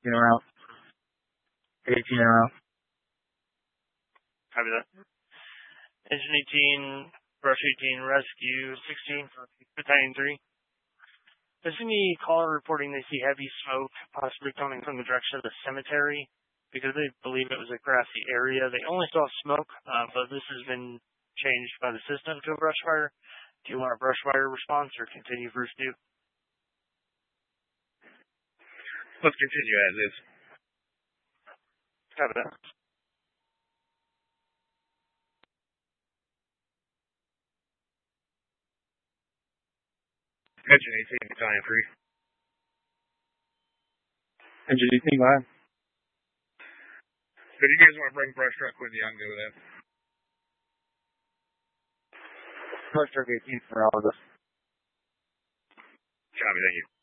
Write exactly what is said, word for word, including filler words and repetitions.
eighteen around. eighteen around. Copy that. Engine eighteen, brush eighteen, rescue sixteen, battalion three. There's any caller reporting they see heavy smoke possibly coming from the direction of the cemetery because they believe it was a grassy area. They only saw smoke, uh, but this has been changed by the system to a brush fire. Do you want a brush fire response or continue pursuit? Let's continue as is. Copy that. Engine eighteen, battalion three. Engine eighteen, go ahead. So do you guys want to bring brush truck with you? I can go with that. Brush truck eighteen for all of us. Copy, thank you.